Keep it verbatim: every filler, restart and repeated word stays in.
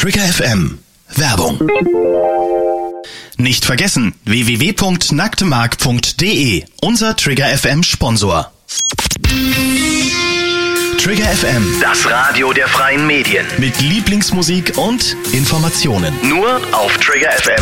Trigger F M. Werbung. Nicht vergessen, w w w punkt nacktemark punkt d e, unser Trigger F M Sponsor. Trigger F M, das Radio der freien Medien. mit Lieblingsmusik und Informationen. Nur auf Trigger F M.